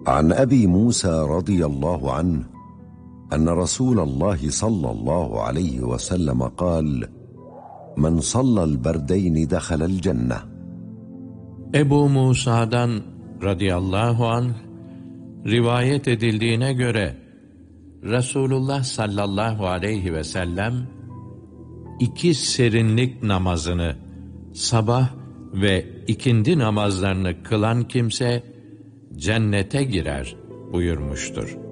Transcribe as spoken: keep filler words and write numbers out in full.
عن أبي موسى رضي الله عنه أن رسول الله صلى الله عليه وسلم قال: من صلى البردين دخل الجنة. Ebu Musa'dan radıyallahu anh rivayet edildiğine göre Resulullah sallallahu aleyhi ve sellem iki serinlik namazını, sabah ve ikindi namazlarını kılan kimse cennete girer buyurmuştur.